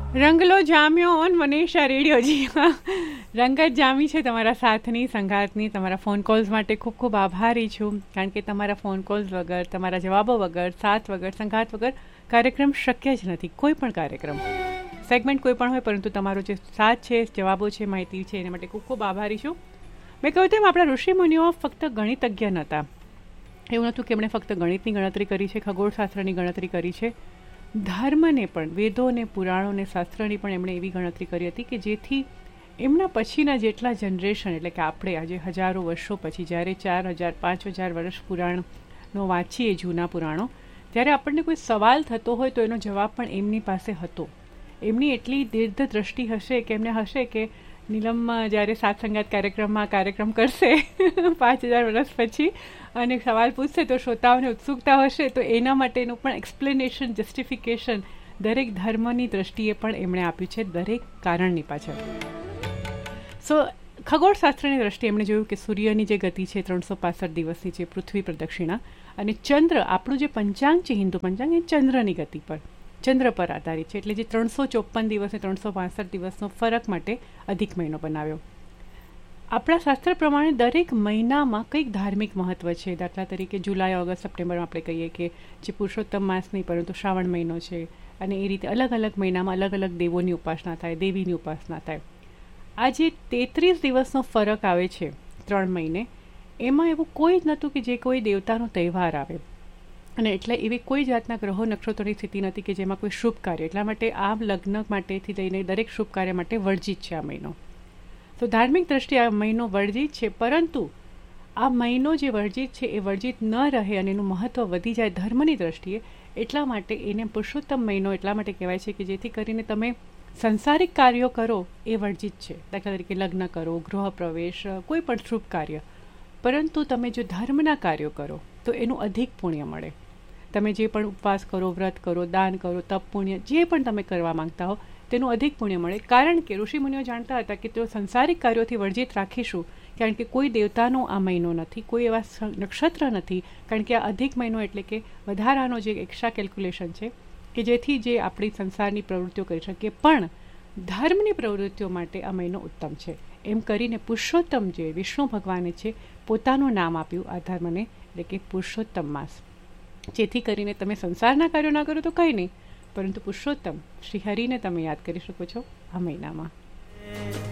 રંગલો જામ્યો on Manisha radio. જી હા, રંગત જામી છે તમારા સાથની, સંગાતની. તમારા ફોન કોલ્સ માટે ખૂબ ખૂબ આભારી છું, કારણ કે તમારા ફોન કોલ્સ વગર, તમારા જવાબો વગર, સાથ વગર, સંગાત વગર કાર્યક્રમ શક્ય જ નથી. કોઈ પણ કાર્યક્રમ, સેગમેન્ટ કોઈ પણ હોય, પરંતુ તમારો જે સાથ છે, જવાબો છે, માહિતી છે, એના માટે ખૂબ ખૂબ આભારી છું. મેં કહ્યું તેમ આપણા ઋષિમુનિઓ ફક્ત ગણિતજ્ઞ નહોતા. એવું નહોતું કે એમણે ફક્ત ગણિતની ગણતરી કરી છે, ખગોળશાસ્ત્રની ગણતરી કરી છે. ધર્મને પણ, વેદોને, પુરાણોને, શાસ્ત્રની પણ એમણે એવી ગણતરી કરી હતી કે જેથી એમના પછીના જેટલા જનરેશન, એટલે કે આપણે આજે હજારો વર્ષો પછી જ્યારે 4000 5000 વર્ષ પુરાણનો વાંચીએ, જૂના પુરાણો, ત્યારે આપણને કોઈ સવાલ થતો હોય તો એનો જવાબ પણ એમની પાસે હતો. એમની એટલી દીર્ઘ દ્રષ્ટિ હશે કે એમને હશે કે નીલમમાં જ્યારે સાત સંગાત કાર્યક્રમ કરશે 5000 વર્ષ પછી અને સવાલ પૂછશે તો શ્રોતાઓને ઉત્સુકતા હશે, તો એના માટેનું પણ એક્સપ્લેનેશન, જસ્ટિફિકેશન દરેક ધર્મની દ્રષ્ટિએ પણ એમણે આપ્યું છે, દરેક કારણની પાછળ. સો ખગોળશાસ્ત્રની દ્રષ્ટિએ એમણે જોયું કે સૂર્યની જે ગતિ છે 365 દિવસની છે, પૃથ્વી પ્રદક્ષિણા, અને ચંદ્ર, આપણું જે પંચાંગ છે, હિન્દુ પંચાંગ, એ ચંદ્રની ગતિ પર, ચંદ્ર પર આધારિત છે. એટલે જે 354 દિવસ અને 365 દિવસનો ફરક માટે અધિક મહિનો બનાવ્યો. આપણા શાસ્ત્ર પ્રમાણે દરેક મહિનામાં કંઈક ધાર્મિક મહત્વ છે. દાખલા તરીકે જુલાઈ, ઓગસ્ટ, સપ્ટેમ્બરમાં આપણે કહીએ કે જે પુરુષોત્તમ માસ નહીં પરંતુ શ્રાવણ મહિનો છે, અને એ રીતે અલગ અલગ મહિનામાં અલગ અલગ દેવોની ઉપાસના થાય, દેવીની ઉપાસના થાય. આ જે 33 દિવસનો ફરક આવે છે 3 મહિને, એમાં એવું કોઈ જ નહોતું કે જે કોઈ દેવતાનો તહેવાર આવે, અને એટલે એવી કોઈ જાતના ગ્રહો નક્ષત્રોની સ્થિતિ નથી કે જેમાં કોઈ શુભ કાર્ય. એટલા માટે આ લગ્ન માટેથી લઈને દરેક શુભ કાર્ય માટે વર્જિત છે આ મહિનો. તો ધાર્મિક દ્રષ્ટિએ આ મહિનો વર્જિત છે, પરંતુ આ મહિનો જે વર્જિત છે એ વર્જિત ન રહે અને એનું મહત્ત્વ વધી જાય ધર્મની દ્રષ્ટિએ, એટલા માટે એને પુરુષોત્તમ મહિનો એટલા માટે કહેવાય છે કે જેથી કરીને તમે સંસારિક કાર્યો કરો એ વર્જિત છે. દાખલા તરીકે લગ્ન કરો, ગૃહ પ્રવેશ, કોઈ પણ શુભ કાર્ય. પરંતુ તમે જો ધર્મના કાર્યો કરો તો એનું અધિક પુણ્ય મળે. તમે જે પણ ઉપવાસ કરો, વ્રત કરો, દાન કરો, તપ પુણ્ય જે પણ તમે કરવા માંગતા હો તેનું અધિક પુણ્ય મળે. કારણ કે ઋષિમુનિઓ જાણતા હતા કે તેઓ સંસારિક કાર્યોથી વર્જિત રાખીશું, કારણ કે કોઈ દેવતાનો આ મહિનો નથી, કોઈ એવા નક્ષત્ર નથી, કારણ કે આ અધિક મહિનો એટલે કે વધારાનો જે એક્સ્ટ્રા કેલ્ક્યુલેશન છે કે જેથી જે આપણી સંસારની પ્રવૃત્તિઓ કરી શકીએ, પણ ધર્મની પ્રવૃત્તિઓ માટે આ મહિનો ઉત્તમ છે. એમ કરીને પુરુષોત્તમ જે વિષ્ણુ ભગવાને છે પોતાનું નામ આપ્યું આ ધર્મને, એટલે કે પુરુષોત્તમ માસ. જેથી કરીને તમે સંસારના કાર્યો ના કરો તો કંઈ નહીં, પરંતુ પુરુષોત્તમ શ્રી હરિને તમે યાદ કરી શકો છો આ મહિનામાં.